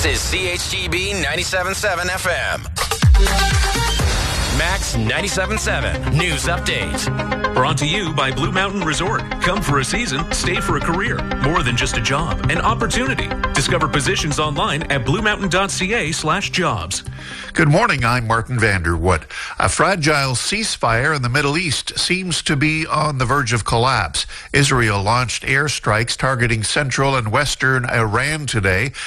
is CHGB 97.7 FM. Max 97.7 News Update. Brought to you by Blue Mountain Resort. Come for a season, stay for a career. More than just a job, an opportunity. Discover positions online at bluemountain.ca/jobs. Good morning, I'm Martin Vanderwood. A fragile ceasefire in the Middle East seems to be on the verge of collapse. Israel launched airstrikes targeting central and western Iran today.